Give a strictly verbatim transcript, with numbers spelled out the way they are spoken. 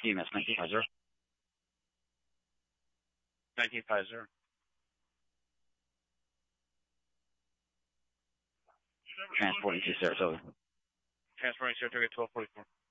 E M S nineteen five zero. nineteen five zero. Transporting to Saratoga. Transporting Saratoga twelve forty-four.